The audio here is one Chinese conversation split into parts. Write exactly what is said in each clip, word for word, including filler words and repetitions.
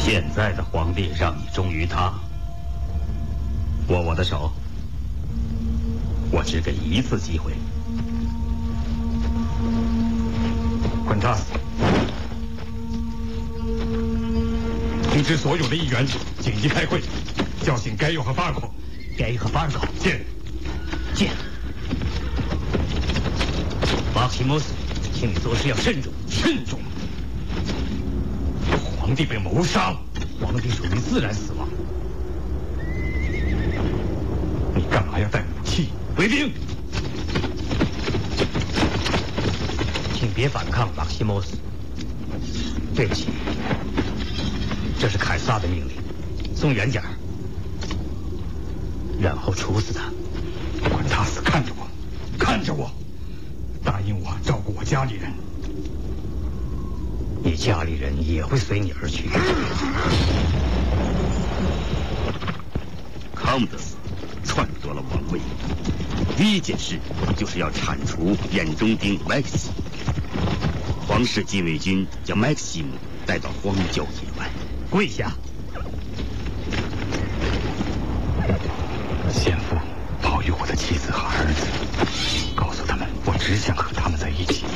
现在的皇帝让你忠于他，握我的手，我只给一次机会。昆塔斯， 通知所有的议员紧急开会，叫醒盖尤和巴尔孔。 盖尤和巴尔孔， 见。 见。马克西莫斯，请你做事要慎重， 慎重。皇帝被谋杀了， 皇帝属于自然死亡。 你干嘛要带武器？ 卫兵，请别反抗，马克西莫斯。对不起，这是凯撒的命令，送远点儿，然后处死他。 管他死，看着我，看着我，答应我照顾我家里人。 你家里人也会随你而去。 康姆德斯篡夺了王位，第一件事就是要铲除眼中钉麦克西。皇室禁卫军将麦克西姆带到荒郊野外， 跪下。 先父，保佑我的妻子和儿子，告诉他们，我只想和他们在一起。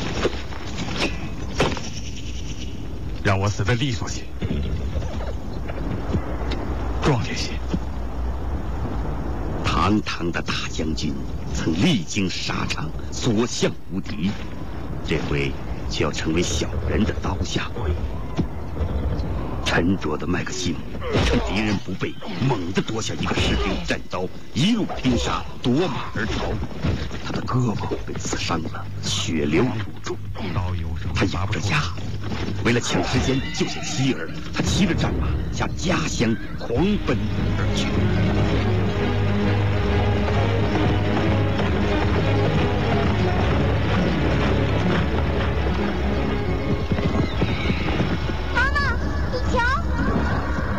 让我死得利索些，壮烈些。 堂堂的大将军，曾历经沙场，所向无敌，这回却要成为小人的刀下鬼。沉着的麦克西姆趁敌人不备，猛地夺下一个士兵战刀，一路拼杀，夺马而逃。他的胳膊被刺伤了，血流如注。他咬着牙，为了抢时间救下妻儿，他骑着战马向家乡狂奔而去。